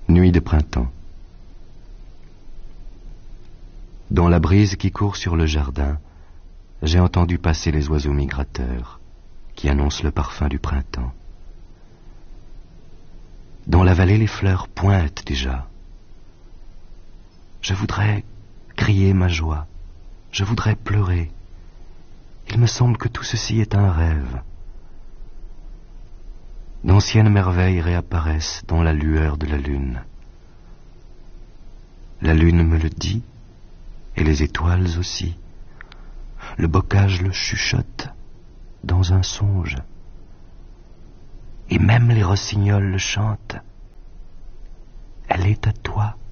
Nuit de printemps. Dans la brise qui court sur le jardin, j'ai entendu passer les oiseaux migrateurs qui annoncent le parfum du printemps. Dans la vallée, les fleurs pointent déjà. Je voudrais crier ma joie, je voudrais pleurer. Il me semble que tout ceci est un rêve. D'anciennes merveilles réapparaissent dans la lueur de la lune. La lune me le dit, et les étoiles aussi. Le bocage le chuchote dans un songe. Et même les rossignols le chantent. Elle est à toi.